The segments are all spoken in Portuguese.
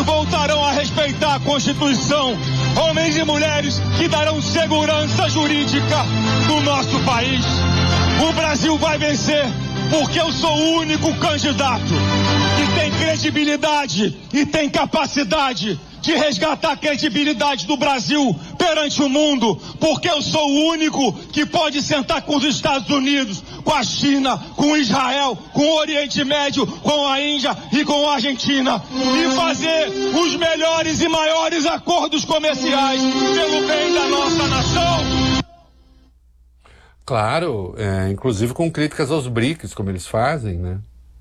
voltarão a respeitar a Constituição, homens e mulheres que darão segurança jurídica no nosso país. O Brasil vai vencer porque eu sou o único candidato que tem credibilidade e tem capacidade de resgatar a credibilidade do Brasil perante o mundo, porque eu sou o único que pode sentar com os Estados Unidos, com a China, com Israel, com o Oriente Médio, com a Índia e com a Argentina e fazer os melhores e maiores acordos comerciais pelo bem da nossa nação. Claro, inclusive com críticas aos BRICS, como eles fazem, né?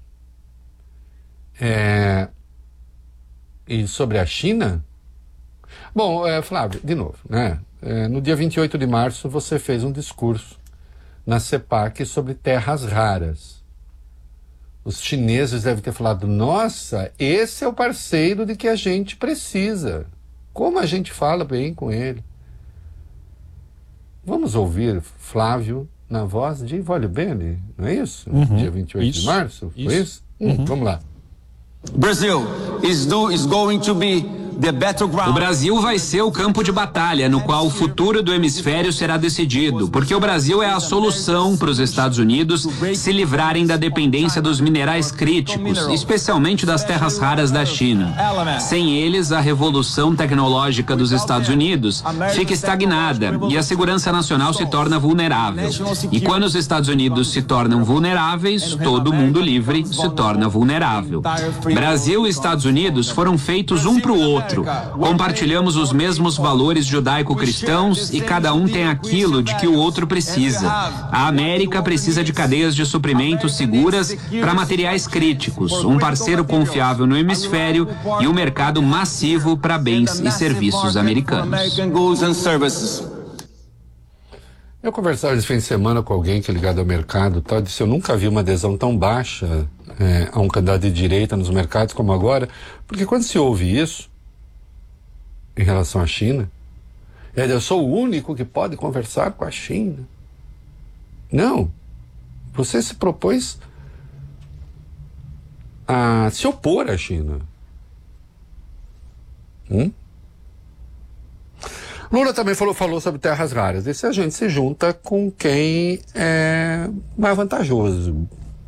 E sobre a China? Bom, Flávio, de novo, né? No dia 28 de março você fez um discurso na CEPAC sobre terras raras. Os chineses devem ter falado, nossa, esse é o parceiro de que a gente precisa. Como a gente fala bem com ele. Vamos ouvir Flávio na voz de Ivolio Bene, não é isso? Dia 28 de março, foi isso? Vamos lá. Brazil is going to be the battleground. O Brasil vai ser o campo de batalha no qual o futuro do hemisfério será decidido, porque o Brasil é a solução para os Estados Unidos se livrarem da dependência dos minerais críticos, especialmente das terras raras da China. Sem eles, a revolução tecnológica dos Estados Unidos fica estagnada e a segurança nacional se torna vulnerável. E quando os Estados Unidos se tornam vulneráveis, todo mundo livre se torna vulnerável. Brasil e Estados Unidos foram feitos um para o outro. Compartilhamos os mesmos valores judaico-cristãos e cada um tem aquilo de que o outro precisa. A América precisa de cadeias de suprimentos seguras para materiais críticos, um parceiro confiável no hemisfério e um mercado massivo para bens e serviços americanos. Eu conversava esse fim de semana com alguém que é ligado ao mercado e tal, disse, eu nunca vi uma adesão tão baixa a um candidato de direita nos mercados como agora, porque quando se ouve isso em relação à China, eu sou o único que pode conversar com a China. Não, você se propôs a se opor à China. Lula também falou sobre terras raras. E se a gente se junta com quem é mais vantajoso.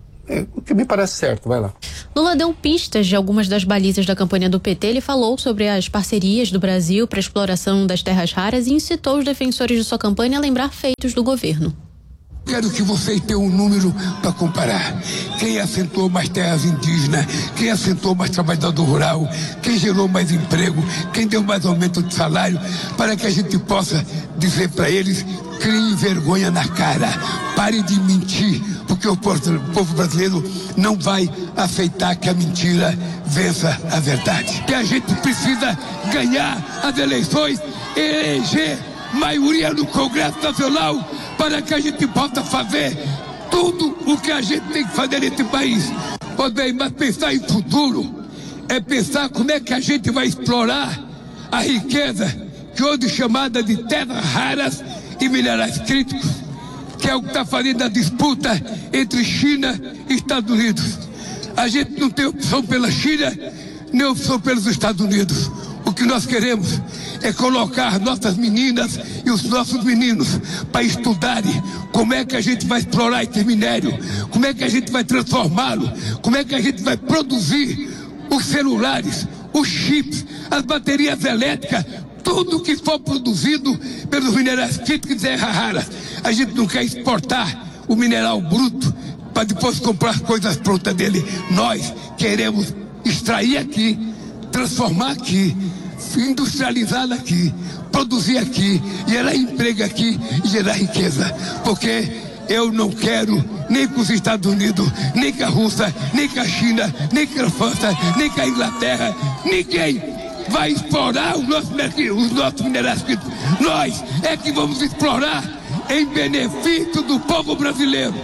O que me parece certo, vai lá. Lula deu pistas de algumas das balizas da campanha do PT. Ele falou sobre as parcerias do Brasil para a exploração das terras raras e incitou os defensores de sua campanha a lembrar feitos do governo. Quero que vocês tenham um número para comparar. Quem assentou mais terras indígenas, quem assentou mais trabalhador rural, quem gerou mais emprego, quem deu mais aumento de salário, para que a gente possa dizer para eles, criem vergonha na cara, pare de mentir, porque o povo brasileiro não vai aceitar que a mentira vença a verdade. Que a gente precisa ganhar as eleições, eleger maioria no Congresso Nacional, para que a gente possa fazer tudo o que a gente tem que fazer nesse país. Pois bem, mas pensar em futuro é pensar como é que a gente vai explorar a riqueza que hoje é chamada de terras raras e minerais críticos, que é o que está fazendo a disputa entre China e Estados Unidos. A gente não tem opção pela China, nem opção pelos Estados Unidos. O que nós queremos é colocar nossas meninas e os nossos meninos para estudarem como é que a gente vai explorar esse minério, como é que a gente vai transformá-lo, como é que a gente vai produzir os celulares, os chips, as baterias elétricas, tudo que for produzido pelos minerais críticos e terras raras. A gente não quer exportar o mineral bruto para depois comprar as coisas prontas dele. Nós queremos extrair aqui, transformar aqui, industrializar aqui, produzir aqui, gerar emprego aqui e gerar riqueza. Porque eu não quero nem com os Estados Unidos, nem com a Rússia, nem com a China, nem com a França, nem com a Inglaterra, ninguém vai explorar os nossos minerais críticos. Nós é que vamos explorar em benefício do povo brasileiro.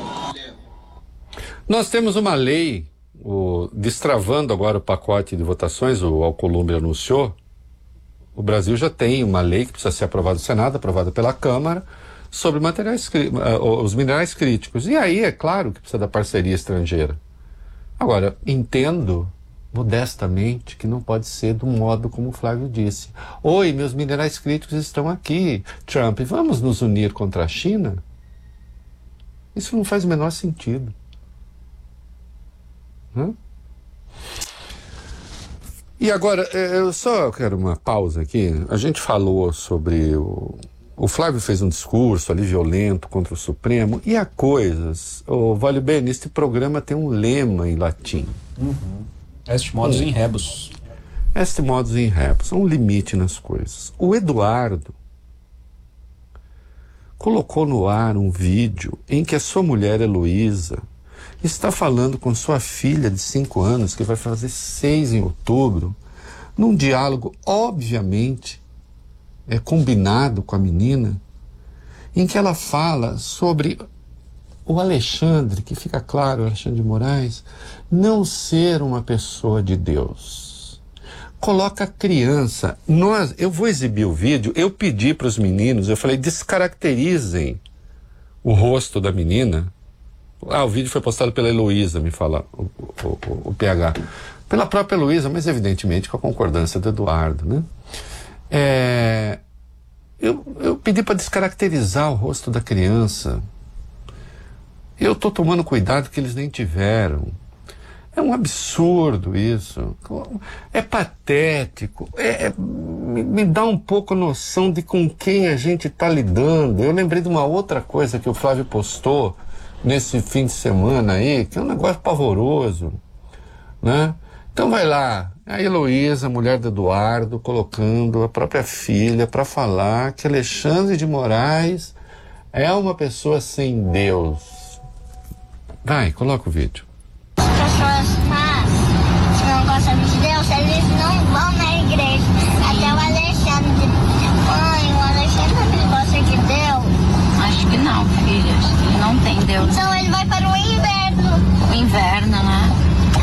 Nós temos uma lei, destravando agora o pacote de votações, o Alcolumbre anunciou, o Brasil já tem uma lei que precisa ser aprovada no Senado, aprovada pela Câmara, sobre os minerais críticos. E aí é claro que precisa da parceria estrangeira. Agora, entendo modestamente, que não pode ser do modo como o Flávio disse. Oi, meus minerais críticos estão aqui. Trump, vamos nos unir contra a China? Isso não faz o menor sentido. E agora, eu só quero uma pausa aqui. A gente falou sobre o Flávio fez um discurso ali violento contra o Supremo, e há coisas... Vale bem, este programa tem um lema em latim. Est modus in rebus. Est modus in rebus. Há um limite nas coisas. O Eduardo colocou no ar um vídeo em que a sua mulher, Heloísa, está falando com sua filha de 5 anos, que vai fazer 6 em outubro, num diálogo, obviamente, combinado com a menina, em que ela fala sobre o Alexandre, que fica claro, o Alexandre de Moraes, não ser uma pessoa de Deus. Coloca a criança. Eu vou exibir o vídeo, eu pedi para os meninos, eu falei, descaracterizem o rosto da menina. O vídeo foi postado pela Heloísa, me fala o PH. Pela própria Heloísa, mas evidentemente com a concordância do Eduardo, né? Eu pedi para descaracterizar o rosto da criança. Eu estou tomando cuidado que eles nem tiveram. É um absurdo isso. É patético. Me dá um pouco noção de com quem a gente está lidando. Eu lembrei de uma outra coisa que o Flávio postou nesse fim de semana aí, que é um negócio pavoroso, né? Então vai lá, a Heloísa, mulher do Eduardo, colocando a própria filha para falar que Alexandre de Moraes é uma pessoa sem Deus. Vai, coloca o vídeo. As pessoas más, que não gostam de Deus, eles não vão na igreja. Até o Alexandre. Mãe, o Alexandre gosta de Deus? Acho que não, filha. Ele não tem Deus. Então ele vai para o inverno. O inverno, né?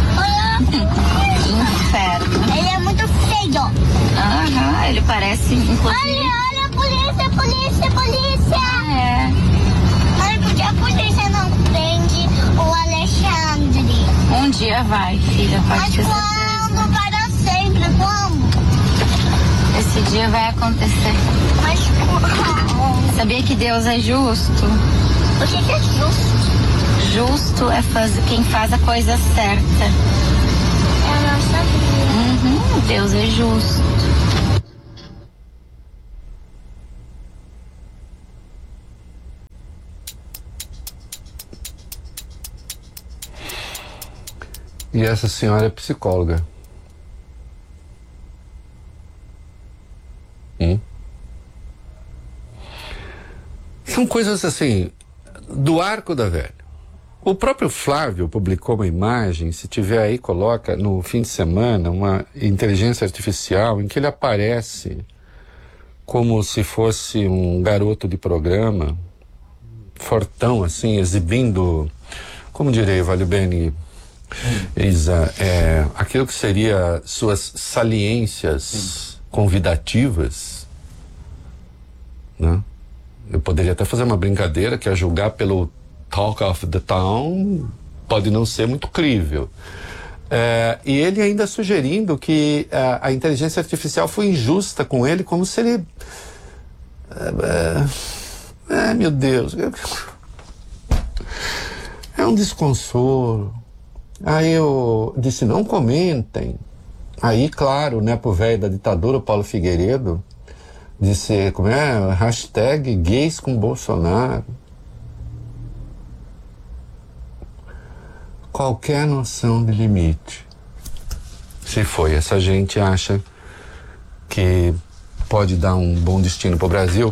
Inferno. Ele é muito feio. Ele parece, inclusive... Olha, polícia. Olha, porque a polícia não prende o Alexandre. Um dia vai, filha, pode ter certeza. Mas quando? Para sempre, como? Esse dia vai acontecer. Mas como? Sabia que Deus é justo? O que é justo? Justo é quem faz a coisa certa. Eu não sabia. Deus é justo. E essa senhora é psicóloga. São coisas assim, do arco da velha. O próprio Flávio publicou uma imagem, se tiver aí, coloca no fim de semana, uma inteligência artificial em que ele aparece como se fosse um garoto de programa, fortão assim, exibindo, como direi, Vale Bene, Isa, aquilo que seria suas saliências convidativas, né? Eu poderia até fazer uma brincadeira que, a julgar pelo Talk of the Town, pode não ser muito crível. E ele ainda sugerindo que a inteligência artificial foi injusta com ele, como se ele... meu Deus. É um desconsolo. Aí eu disse, não comentem. Aí, claro, né, pro velho da ditadura, o Paulo Figueiredo, disse, hashtag gays com Bolsonaro. Qualquer noção de limite. Se foi, essa gente acha que pode dar um bom destino para o Brasil.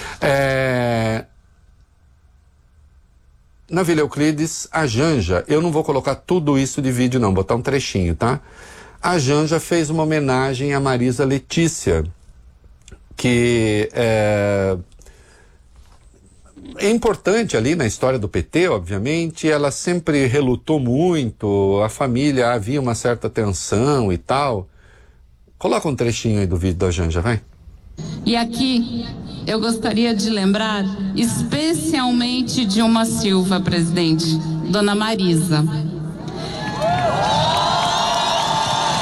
Na Vila Euclides, a Janja, eu não vou colocar tudo isso de vídeo não, botar um trechinho, tá? A Janja fez uma homenagem a Marisa Letícia, que é importante ali na história do PT, obviamente. Ela sempre relutou muito, a família, havia uma certa tensão e tal. Coloca um trechinho aí do vídeo da Janja, vai. E aqui eu gostaria de lembrar especialmente de uma Silva, presidente, Dona Marisa.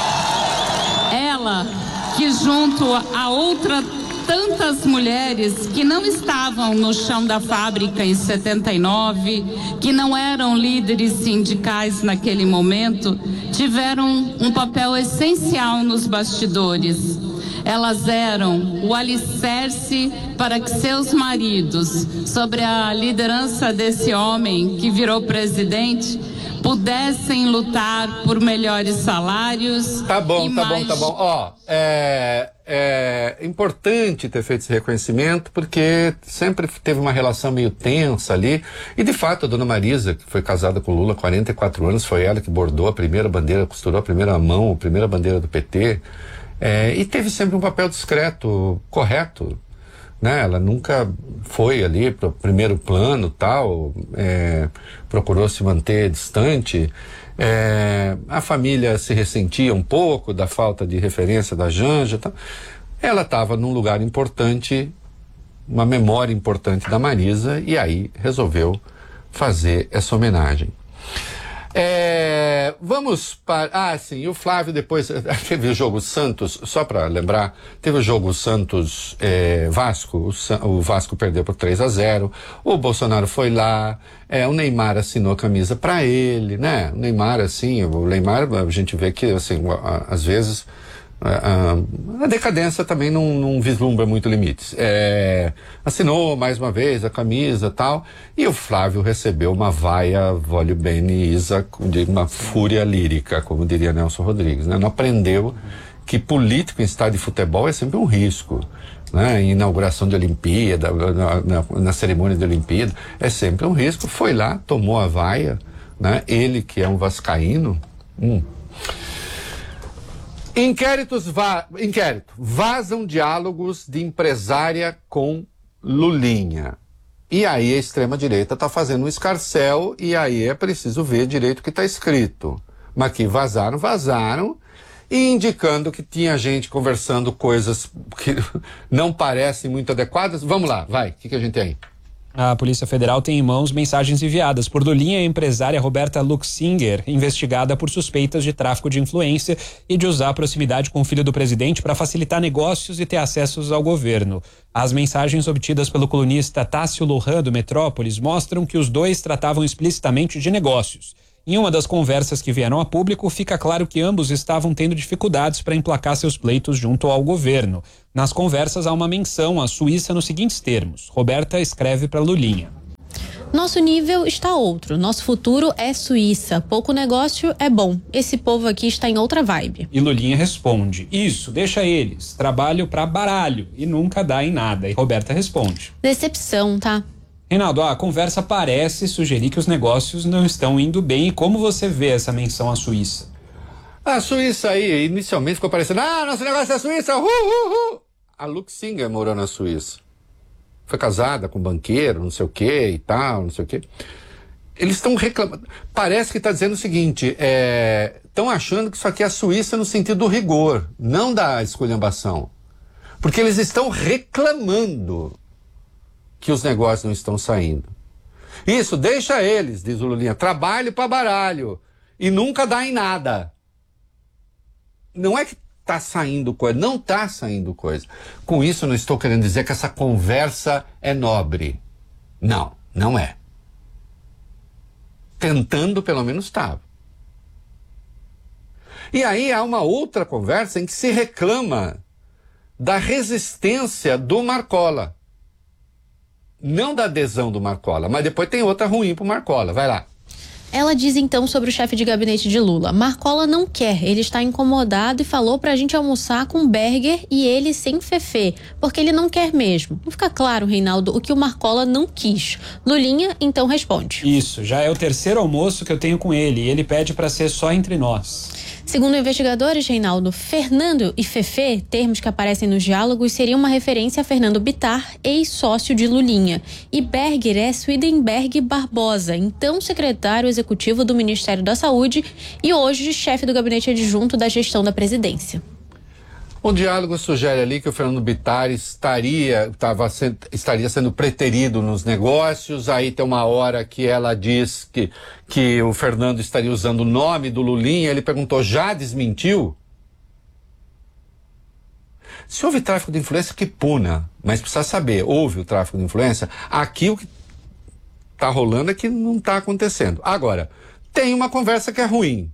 ela que, junto a tantas mulheres que não estavam no chão da fábrica em 79, que não eram líderes sindicais naquele momento, tiveram um papel essencial nos bastidores. Elas eram o alicerce para que seus maridos, sobre a liderança desse homem que virou presidente, pudessem lutar por melhores salários. Tá bom. Ó, é importante ter feito esse reconhecimento, porque sempre teve uma relação meio tensa ali. E, de fato, a dona Marisa, que foi casada com Lula há 44 anos, foi ela que bordou a primeira bandeira, costurou a primeira mão, a primeira bandeira do PT. E teve sempre um papel discreto, correto. Né? Ela nunca foi ali para o primeiro plano, tal, procurou se manter distante. A família se ressentia um pouco da falta de referência da Janja, tal. Ela estava num lugar importante, uma memória importante da Marisa, e aí resolveu fazer essa homenagem. Vamos para... sim, o Flávio depois... Teve o jogo Santos, só para lembrar, teve o jogo Santos-Vasco, o Vasco perdeu por 3-0, o Bolsonaro foi lá, o Neymar assinou a camisa para ele, né? O Neymar, assim, a gente vê que, assim, às vezes... a decadência também não vislumbra muito limites. Assinou mais uma vez a camisa e tal, e o Flávio recebeu uma vaia Voglio bene Isa, de uma fúria lírica, como diria Nelson Rodrigues, né? Não aprendeu que político em estádio de futebol é sempre um risco, né? Em inauguração de Olimpíada, na cerimônia de Olimpíada, é sempre um risco. Foi lá, tomou a vaia, né? Ele que é um vascaíno. Inquérito. Vazam diálogos de empresária com Lulinha. E aí a extrema-direita está fazendo um escarcéu, e aí é preciso ver direito o que está escrito. Mas que vazaram, e indicando que tinha gente conversando coisas que não parecem muito adequadas. Vamos lá, vai, o que a gente tem aí? A Polícia Federal tem em mãos mensagens enviadas por Lulinha e a empresária Roberta Luxinger, investigada por suspeitas de tráfico de influência e de usar a proximidade com o filho do presidente para facilitar negócios e ter acessos ao governo. As mensagens obtidas pelo colunista Tássio Lohan, do Metrópolis, mostram que os dois tratavam explicitamente de negócios. Em uma das conversas que vieram a público, fica claro que ambos estavam tendo dificuldades para emplacar seus pleitos junto ao governo. Nas conversas há uma menção à Suíça nos seguintes termos. Roberta escreve para Lulinha: nosso nível está outro, nosso futuro é Suíça, pouco negócio é bom, esse povo aqui está em outra vibe. E Lulinha responde: isso, deixa eles, trabalho para baralho e nunca dá em nada. E Roberta responde: decepção, tá? Reinaldo, a conversa parece sugerir que os negócios não estão indo bem. E como você vê essa menção à Suíça? A Suíça aí, inicialmente ficou parecendo, nosso negócio é a Suíça, A Luxinger morou na Suíça. Foi casada com um banqueiro, não sei o que e tal, não sei o que. Eles estão reclamando. Parece que está dizendo o seguinte, estão achando que isso aqui é a Suíça no sentido do rigor, não da esculhambação. Porque eles estão reclamando que os negócios não estão saindo. Isso, deixa eles, diz o Lulinha, trabalho para baralho e nunca dá em nada. Não é que está saindo coisa, não está saindo coisa. Com isso, não estou querendo dizer que essa conversa é nobre. Não, não é. Tentando, pelo menos, estava. E aí há uma outra conversa em que se reclama da resistência do Marcola. Não da adesão do Marcola, mas depois tem outra ruim pro Marcola. Vai lá. Ela diz então sobre o chefe de gabinete de Lula. Marcola não quer, ele está incomodado e falou pra gente almoçar com Berger e ele sem Fefê, porque ele não quer mesmo. Não fica claro, Reinaldo, o que o Marcola não quis. Lulinha então responde: isso, já é o terceiro almoço que eu tenho com ele e ele pede pra ser só entre nós. Segundo investigadores, Reinaldo, Fernando e Fefê, termos que aparecem nos diálogos, seriam uma referência a Fernando Bittar, ex-sócio de Lulinha. E Berger é Swedenberg Barbosa, então secretário executivo do Ministério da Saúde e hoje chefe do gabinete adjunto da gestão da presidência. O diálogo sugere ali que o Fernando Bittar estaria sendo preterido nos negócios. Aí tem uma hora que ela diz que o Fernando estaria usando o nome do Lulinha. Ele perguntou, já desmentiu? Se houve tráfico de influência, que puna. Mas precisa saber, houve o tráfico de influência, aqui o que está rolando é que não está acontecendo. Agora, tem uma conversa que é ruim.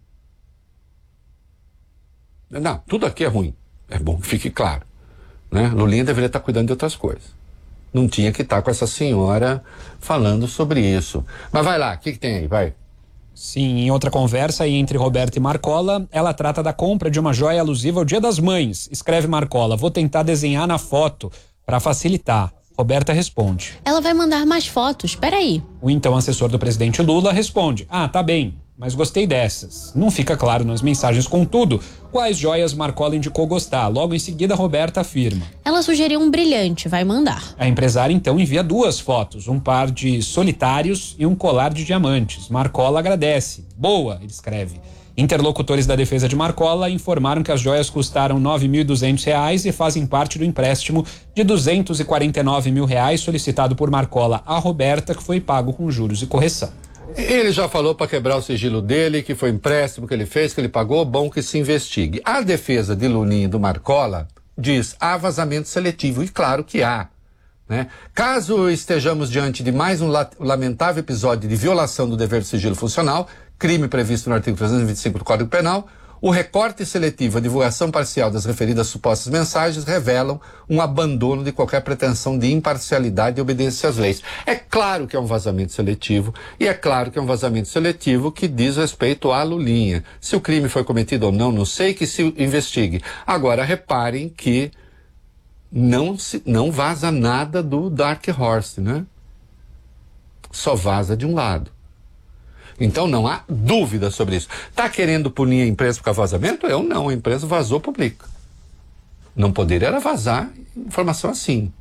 Não, tudo aqui é ruim. É bom que fique claro. Né? Lulinha deveria estar cuidando de outras coisas. Não tinha que estar com essa senhora falando sobre isso. Mas vai lá, o que tem aí? Vai. Sim, em outra conversa aí entre Roberta e Marcola, ela trata da compra de uma joia alusiva ao Dia das Mães. Escreve Marcola: vou tentar desenhar na foto para facilitar. Roberta responde: ela vai mandar mais fotos, peraí. O então assessor do presidente Lula responde: ah, tá bem, mas gostei dessas. Não fica claro nas mensagens, contudo, quais joias Marcola indicou gostar. Logo em seguida, Roberta afirma: ela sugeriu um brilhante, vai mandar. A empresária então envia 2 fotos, um par de solitários e um colar de diamantes. Marcola agradece. Boa, ele escreve. Interlocutores da defesa de Marcola informaram que as joias custaram R$ 9.200 e fazem parte do empréstimo de R$ 249 mil solicitado por Marcola a Roberta, que foi pago com juros e correção. Ele já falou para quebrar o sigilo dele, que foi empréstimo que ele fez, que ele pagou, bom que se investigue. A defesa de Lulinha e do Marcola diz: há vazamento seletivo, e claro que há. Né? Caso estejamos diante de mais um lamentável episódio de violação do dever de sigilo funcional, crime previsto no artigo 325 do Código Penal, o recorte seletivo e a divulgação parcial das referidas supostas mensagens revelam um abandono de qualquer pretensão de imparcialidade e obediência às leis. É claro que é um vazamento seletivo, e é claro que é um vazamento seletivo que diz respeito à Lulinha. Se o crime foi cometido ou não, não sei, que se investigue. Agora, reparem que não vaza nada do Dark Horse, né? Só vaza de um lado. Então não há dúvida sobre isso. Tá querendo punir a empresa por causa do vazamento? Eu não, a empresa vazou, publica. Não poderia era vazar informação assim.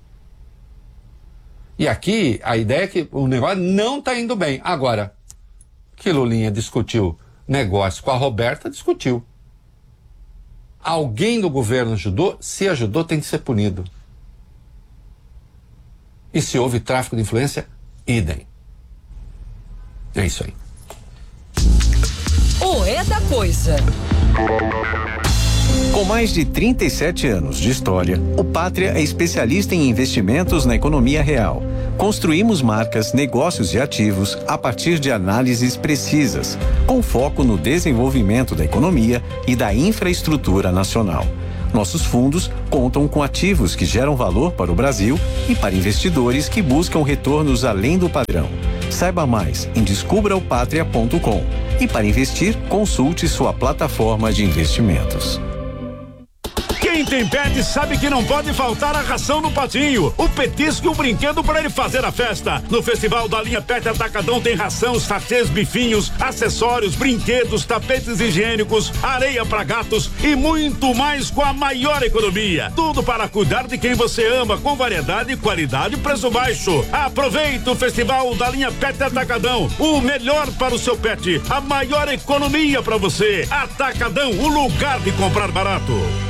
E aqui a ideia é que o negócio não está indo bem. Agora, que Lulinha discutiu negócio com a Roberta, discutiu. Alguém do governo ajudou? Se ajudou, tem que ser punido. E se houve tráfico de influência, idem. É isso aí. O É da Coisa. Com mais de 37 anos de história, o Pátria é especialista em investimentos na economia real. Construímos marcas, negócios e ativos a partir de análises precisas, com foco no desenvolvimento da economia e da infraestrutura nacional. Nossos fundos contam com ativos que geram valor para o Brasil e para investidores que buscam retornos além do padrão. Saiba mais em descubraopatria.com. E para investir, consulte sua plataforma de investimentos. Quem tem pet sabe que não pode faltar a ração no patinho, o petisco e o brinquedo para ele fazer a festa. No Festival da Linha Pet Atacadão tem ração, sachês, bifinhos, acessórios, brinquedos, tapetes higiênicos, areia para gatos e muito mais com a maior economia. Tudo para cuidar de quem você ama, com variedade, qualidade e preço baixo. Aproveita o Festival da Linha Pet Atacadão, o melhor para o seu pet, a maior economia para você. Atacadão, o lugar de comprar barato.